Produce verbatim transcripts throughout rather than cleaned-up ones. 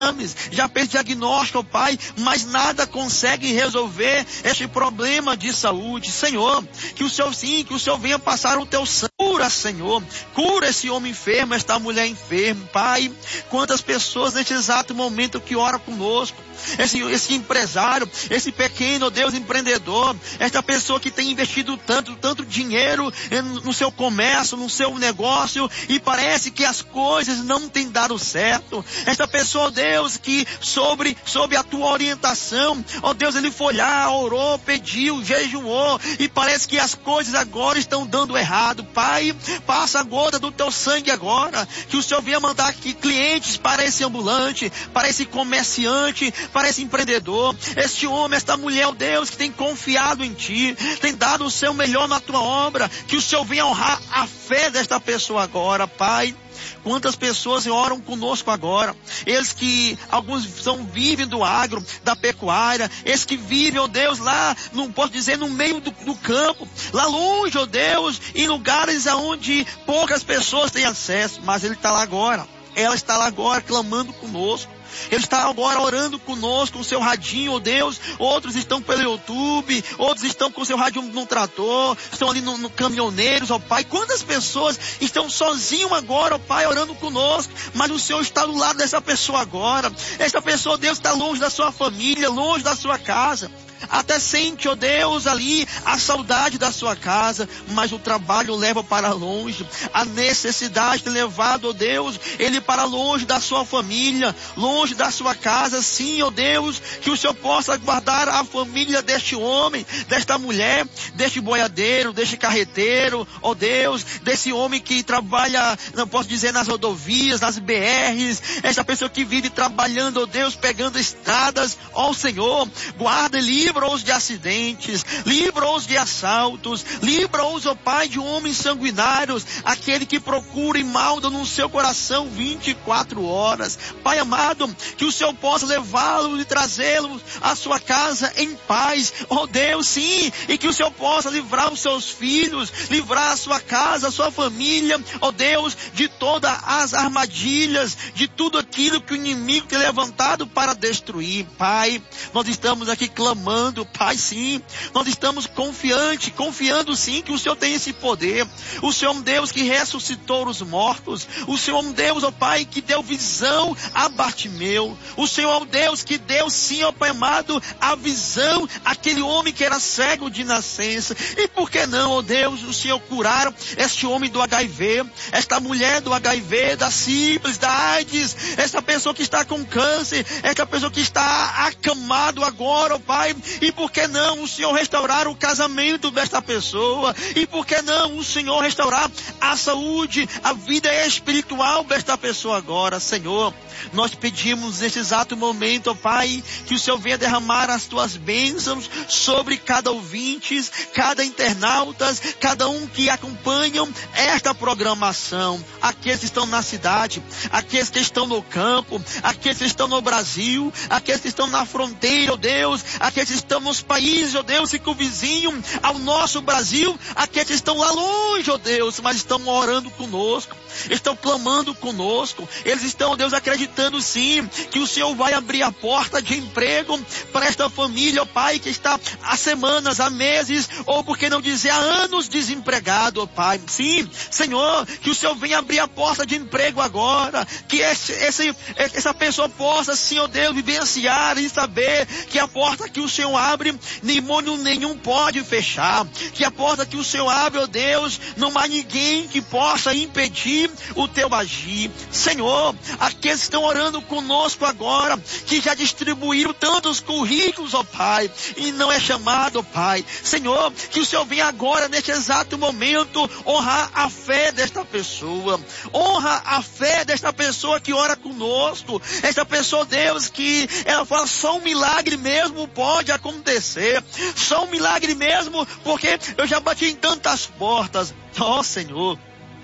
já fez diagnóstico, ó Pai, mas nada consegue resolver este problema de saúde. Senhor, que o Senhor sim, que o Senhor venha passar o teu sangue. Cura, Senhor, cura esse homem enfermo, esta mulher enferma, Pai. Quantas pessoas neste exato momento que oram conosco, esse, esse empresário, esse pequeno, Deus, empreendedor, esta pessoa que tem investido tanto, tanto dinheiro no seu comércio, no seu negócio, e parece que as coisas não têm dado certo. Esta pessoa, Deus, que sobre, sobre a tua orientação, ó Deus, ele foi lá, orou, pediu, jejuou, e parece que as coisas agora estão dando errado. Pai, passa a gota do teu sangue agora, que o Senhor venha mandar aqui clientes para esse ambulante, para esse comerciante, para esse empreendedor, este homem, esta mulher, ó Deus, que tem confiado em Ti, tem dado o seu melhor na Tua obra, que o Senhor venha honrar a fé desta pessoa agora, Pai. Quantas pessoas oram conosco agora, eles que, alguns são, vivem do agro, da pecuária, eles que vivem, ó Deus, lá, não posso dizer, no meio do, do campo, lá longe, ó Deus, em lugares aonde poucas pessoas têm acesso, mas ele está lá agora, ela está lá agora, clamando conosco. Ele está agora orando conosco, com o seu radinho, ó Deus. Outros estão pelo YouTube, outros estão com o seu rádio no trator, estão ali no, no caminhoneiros, ó Pai. Quantas pessoas estão sozinhos agora, ó Pai, orando conosco, mas o Senhor está do lado dessa pessoa agora. Esta pessoa, Deus, está longe da sua família, longe da sua casa. Até sente, ó Deus, ali a saudade da sua casa, mas o trabalho leva para longe. A necessidade tem levado, ó Deus, ele para longe da sua família, longe da sua casa. Sim, ó Deus, que o Senhor possa guardar a família deste homem, desta mulher, deste boiadeiro, deste carreteiro, ó Deus, desse homem que trabalha, não posso dizer, nas rodovias, nas B Rs, essa pessoa que vive trabalhando, ó Deus, pegando estradas. Ó Senhor, guarda e livra livra-os de acidentes, livra-os de assaltos, livra-os, ó Pai, de homens sanguinários, aquele que procura e malda no seu coração vinte e quatro horas. Pai amado, que o Senhor possa levá-los e trazê-los à sua casa em paz, ó Deus, sim, e que o Senhor possa livrar os seus filhos, livrar a sua casa, a sua família, ó Deus, de todas as armadilhas, de tudo aquilo que o inimigo tem levantado para destruir. Pai, nós estamos aqui clamando, Pai, sim, nós estamos confiantes, confiando sim que o Senhor tem esse poder. O Senhor é um Deus que ressuscitou os mortos. O Senhor é um Deus, ó Pai, que deu visão a Bartimeu. O Senhor é um Deus que deu sim, ó Pai amado, a visão àquele homem que era cego de nascença. E por que não, ó Deus, o Senhor curar este homem do H I V, esta mulher do H I V, da sífilis, da AIDS, esta pessoa que está com câncer, esta pessoa que está acamado agora, ó Pai. E por que não o Senhor restaurar o casamento desta pessoa? E por que não o Senhor restaurar a saúde, a vida espiritual desta pessoa agora, Senhor? Nós pedimos neste exato momento, ó Pai, que o Senhor venha derramar as tuas bênçãos sobre cada ouvinte, cada internauta, cada um que acompanham esta programação. Aqueles que estão na cidade, aqueles que estão no campo, aqueles que estão no Brasil, aqueles que estão na fronteira, ó Deus, aqueles que estão nos países, ó Deus, e que o vizinho ao nosso Brasil, aqueles que estão lá longe, ó Deus, mas estão orando conosco, estão clamando conosco, eles estão, ó Deus, acreditando sim, que o Senhor vai abrir a porta de emprego para esta família, ó Pai, que está há semanas, há meses, ou por que não dizer há anos desempregado, ó Pai. Sim, Senhor, que o Senhor venha abrir a porta de emprego agora, que esse, esse, essa pessoa possa, sim, ó Deus, vivenciar e saber que a porta que o Senhor abre, demônio nenhum pode fechar, que a porta que o Senhor abre, ó Deus, não há ninguém que possa impedir o teu agir. Senhor, aqueles que estão orando conosco agora, que já distribuíram tantos currículos, ó Pai, e não é chamado, ó Pai. Senhor, que o Senhor venha agora, neste exato momento, honrar a fé desta pessoa, honra a fé desta pessoa que ora conosco, esta pessoa, Deus, que ela fala, só um milagre mesmo pode acontecer, só um milagre mesmo, porque eu já bati em tantas portas, ó Senhor,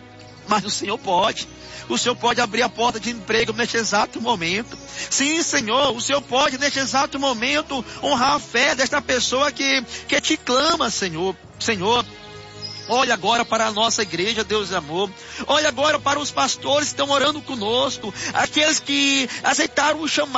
mas o Senhor pode. O Senhor pode abrir a porta de emprego neste exato momento. Sim, Senhor, o Senhor pode neste exato momento honrar a fé desta pessoa que, que te clama, Senhor. Senhor, Olha agora para a nossa igreja, Deus de amor. Olha agora para os pastores que estão orando conosco. Aqueles que aceitaram o chamado